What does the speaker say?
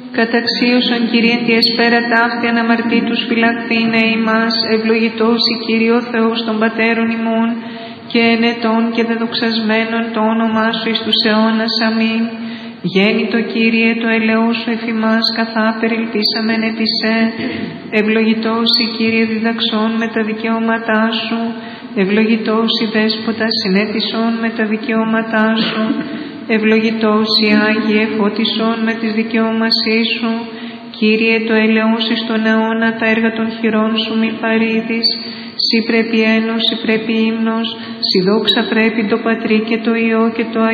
Καταξίωσον Κύριε τη εσπέρα ταύτη αναμαρτήτους φυλαχθήνε ημάς, ευλογητός η Κύριε ο Θεός των πατέρων ημών, και ενετών και δεδοξασμένων το όνομά Σου εις τους αιώνας. Αμήν. Γέννητο Κύριε το ελαιός Σου εφ' ημάς, καθά περιλπίσαμεν επί σε. Ευλογητός η Κύριε διδαξών με τα δικαιώματά Σου, ευλογητός η Δέσποτα συνέτησον με τα δικαιώματά Σου, ευλογητός η Άγιε φώτισον με τις δικαιώμασή Σου. Κύριε το ελαιός εις τον αιώνα τα έργα των χειρών Σου μη παρήδεις. Συ πρέπει ένος, συ πρέπει ύμνος, συ δόξα πρέπει το Πατρί και το Υιό και το